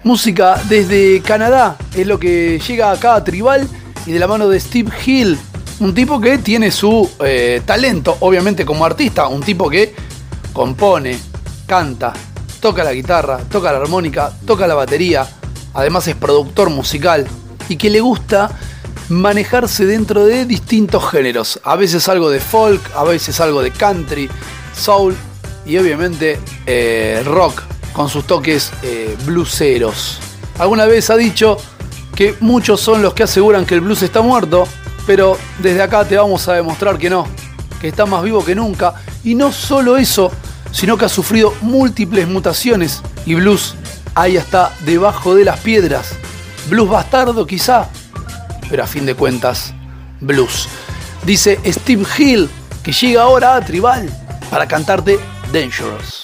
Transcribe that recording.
Música desde Canadá es lo que llega acá a Tribal y de la mano de Steve Hill, un tipo que tiene su talento, obviamente como artista, un tipo que compone, canta, toca la guitarra, toca la armónica, toca la batería, además es productor musical y que le gusta manejarse dentro de distintos géneros, a veces algo de folk, a veces algo de country, soul y obviamente rock con sus toques blueseros. Alguna vez ha dicho que muchos son los que aseguran que el blues está muerto, pero desde acá te vamos a demostrar que no, que está más vivo que nunca, y no solo eso, sino que ha sufrido múltiples mutaciones y blues ahí está debajo de las piedras. Blues bastardo quizá, pero a fin de cuentas, blues. Dice Steve Hill que llega ahora a Tribal para cantarte Dangerous.